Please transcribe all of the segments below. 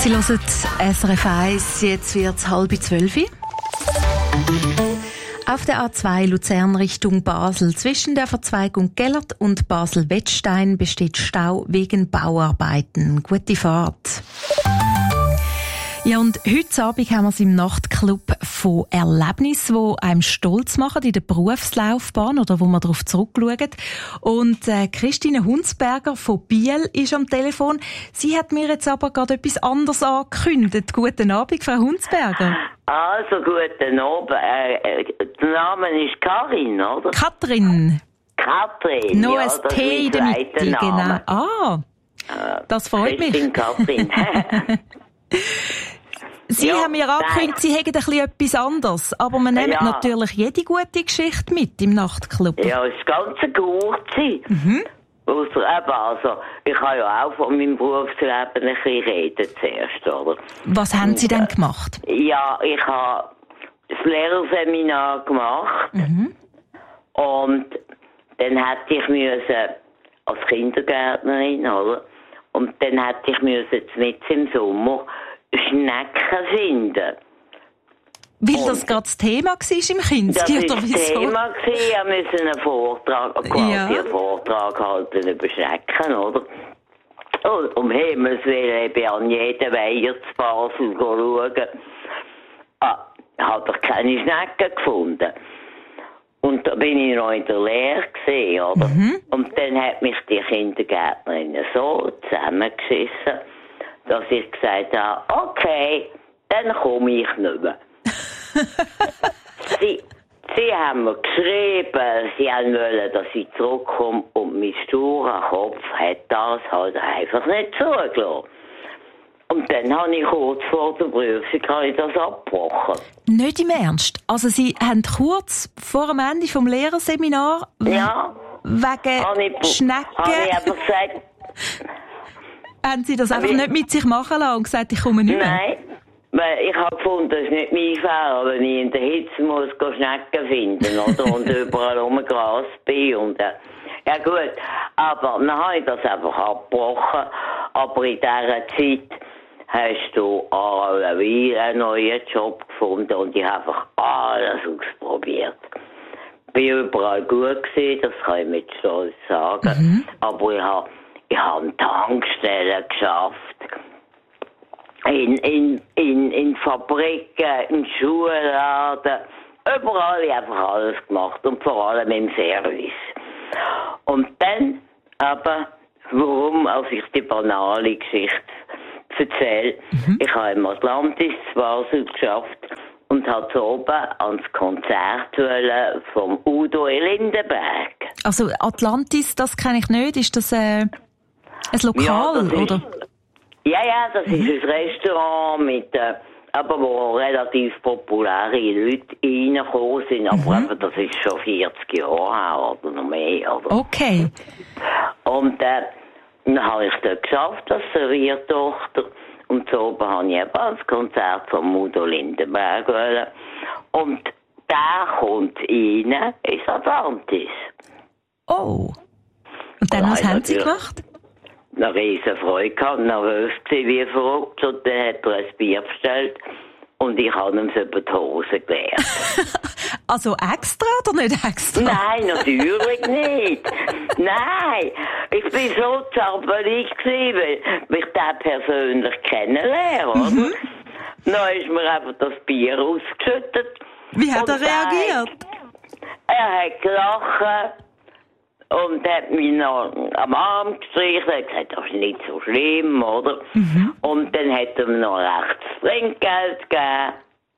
Sie hören SRF 1, jetzt wird es 11:30. Auf der A2 Luzern Richtung Basel zwischen der Verzweigung Gellert und Basel-Wettstein besteht Stau wegen Bauarbeiten. Gute Fahrt. Ja, und heute Abend haben wir es im Nachtclub von Erlebnissen, die einem stolz machen in der Berufslaufbahn oder wo man darauf zurückschaut. Und Christine Hunsberger von Biel ist am Telefon. Sie hat mir jetzt aber gerade etwas anderes angekündigt. Guten Abend, Frau Hunsberger. Also, guten Abend. Der Name ist Karin, oder? Katrin. Katrin, Noch ja, ein das T in der ist Mitte, mein zweiter genau. Name. Das freut mich. Christine Katrin. Sie Ja, haben mir angekündigt, Sie hätten etwas anderes. Aber wir nehmen natürlich jede gute Geschichte mit im Nachtclub. Ja, es ist ganz eine kurze. Also, ich habe ja auch von meinem Berufsleben ein bisschen reden zuerst, oder? Was haben Sie denn gemacht? Ja, ich habe das Lehrerseminar gemacht. Und dann hätte ich müssen, als Kindergärtnerin, oder? Und dann hätte ich müssen mit im Sommer Schnecken finden. Weil das gerade das Thema war im Kinski, oder wieso? Das war das Thema. Wir müssen einen Vortrag halten über Schnecken, oder? Und um Himmels Willen, ich bin an jeden Weiher zu Basel schauen. Habe ich keine Schnecken gefunden. Und da bin ich noch in der Lehre gewesen, oder? Und dann hat mich die Kindergärtnerin so zusammengeschissen, dass ich gesagt habe, okay, dann komme ich nicht mehr. Sie haben mir geschrieben, sie wollen, dass ich zurückkomme und mein sturer Kopf hat das halt einfach nicht zugelassen. Und dann habe ich kurz vor der Prüfung das abgebrochen. Nicht im Ernst? Also Sie haben kurz vor dem Ende vom Lehrerseminar wegen Schnecken... Habe ich aber gesagt... Haben Sie das einfach nicht mit sich machen lassen und gesagt, ich komme nicht mehr? Nein, weil ich habe gefunden, das ist nicht mein Fall, wenn ich in der Hitze muss Schnecken finden, oder? Und überall Gras bin und ja gut, aber dann habe ich das einfach abgebrochen. Aber in dieser Zeit hast du einen neuen Job gefunden und ich habe einfach alles ausprobiert. Ich bin überall gut gewesen, das kann ich mit Stolz sagen. Aber ich habe Tankstellen geschafft. In Fabriken, in Schulladen. Überall habe ich einfach alles gemacht. Und vor allem im Service. Und dann aber, als ich die banale Geschichte erzähle, ich habe im Atlantis zu Basel geschafft und habe so oben ans Konzert vom Udo Lindenberg. Also Atlantis, das kenne ich nicht. Ist das ein Lokal, oder? Ja, das ist ein Restaurant aber wo relativ populäre Leute reingekommen sind. Aber eben, das ist schon 40 Jahre her oder noch mehr. Oder? Okay. Und dann habe ich dort geschafft als Serviertochter. Und so oben habe ich eben das Konzert von Udo Lindenberg wollen. Und der kommt rein ins Atlantis. Oh. Und dann, was haben Sie gemacht? Eine riesen Freude gehabt, nervös gewesen, wie verrückt. Und dann hat er ein Bier bestellt und ich habe ihm über die Hose geleert. Also extra oder nicht extra? Nein, natürlich nicht. Nein, ich bin so zappelig gewesen, weil ich den persönlich kennenlerne, oder? Dann ist mir einfach das Bier ausgeschüttet. Wie hat er reagiert? Er hat gelacht. Und hat mich noch am Arm gestrichen, hat gesagt, das ist nicht so schlimm, oder? Und dann hat er mir noch recht Trinkgeld gegeben.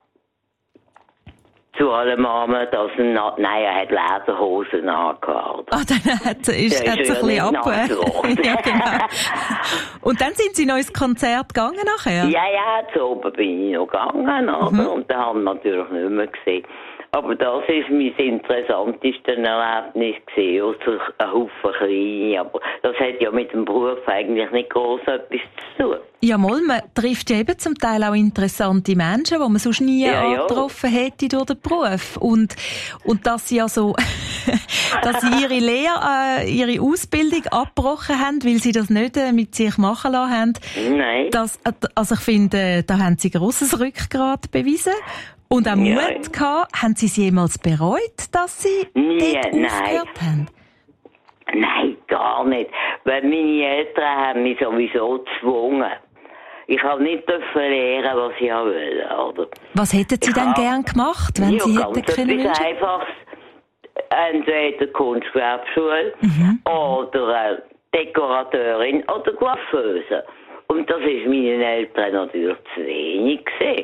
Zu allem Armen, dass er hat Lederhosen angehabt. Dann hat er sich ein bisschen abgewehrt. Ja, genau. Und dann sind Sie noch ins Konzert gegangen nachher? Ja, zu oben bin ich noch gegangen, oder? Und dann haben wir natürlich nicht mehr gesehen. Aber das ist mein interessantestes Erlebnis gewesen, also ein Haufen kleine, aber das hat ja mit dem Beruf eigentlich nicht gross etwas zu tun. Ja, mal, man trifft ja eben zum Teil auch interessante Menschen, die man sonst nie angetroffen hätte durch den Beruf. Und dass sie also, dass sie ihre Ausbildung abgebrochen haben, weil sie das nicht mit sich machen lassen haben. Nein. Also ich finde, da haben sie grosses Rückgrat bewiesen. Und auch Mut gehabt. Haben Sie es jemals bereut, dass Sie dort aufgehört haben? Nein, gar nicht. Weil meine Eltern haben mich sowieso gezwungen. Ich habe nicht lernen, was ich wollte, oder? Was hätten Sie denn gern gemacht, wenn Sie hätten können? Ganz einfach, entweder Kunstgewerbeschule oder Dekorateurin oder Coiffeuse. Und das ist meinen Eltern natürlich zu wenig gewesen.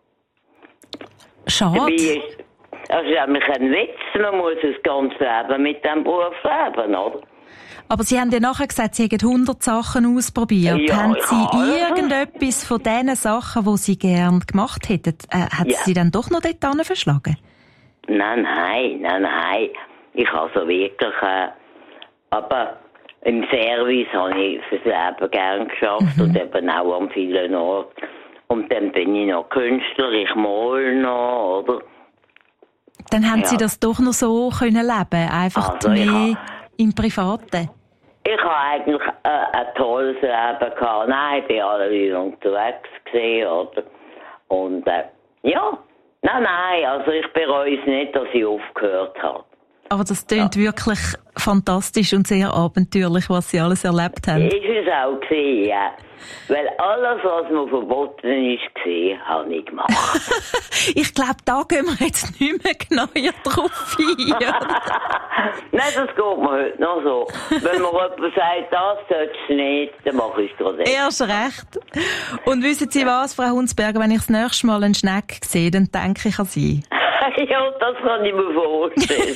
Schade. Also ist nämlich ein Witz, man muss das ganze Leben mit diesem Beruf leben, oder? Aber Sie haben ja nachher gesagt, Sie hätten 100 Sachen ausprobiert. Ja, haben Sie irgendetwas von diesen Sachen, die Sie gerne gemacht hätten, hat Sie dann doch noch dort verschlagen? Nein. Ich habe so wirklich, aber im Service habe ich fürs Leben gerne geschafft und eben auch an vielen Orten. Und dann bin ich noch Künstler, ich male noch, oder? Dann haben Sie das doch noch so können leben, einfach also mehr im Privaten? Ich habe eigentlich ein tolles Leben gehabt. Nein, ich bin alle wieder unterwegs gewesen, oder? Und nein, also ich bereue es nicht, dass ich aufgehört habe. Aber das klingt wirklich fantastisch und sehr abenteuerlich, was Sie alles erlebt haben. Ist es auch gewesen, ja. Weil alles, was mir verboten ist, habe ich gemacht. Ich glaube, da gehen wir jetzt nicht mehr genauer drauf ein. Nein, das geht mir heute noch so. Wenn mir jemand sagt, das sollst du nicht, dann mache ich es trotzdem. Erst recht. Und wissen Sie was, Frau Hunsberger, wenn ich das nächste Mal einen Schneck sehe, dann denke ich an Sie. Ja, das kann ich mir vorstellen.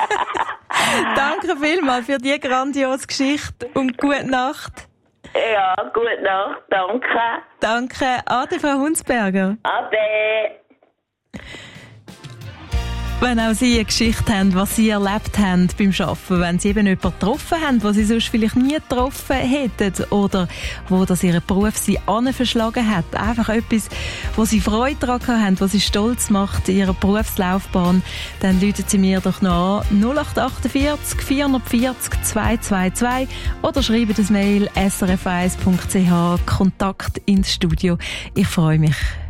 Danke vielmals für die grandiose Geschichte und gute Nacht. Ja, gute Nacht, danke. Danke. Ade, Frau Hunsberger. Ade. Wenn auch Sie eine Geschichte haben, was Sie erlebt haben beim Arbeiten, wenn Sie eben jemanden getroffen haben, den Sie sonst vielleicht nie getroffen hätten oder wo das Ihren Beruf Sie verschlagen hat, einfach etwas, wo Sie Freude daran haben, was Sie stolz macht in Ihrer Berufslaufbahn, dann rufen Sie mir doch noch an 0848 440 222 oder schreiben das Mail srf1.ch Kontakt ins Studio. Ich freue mich.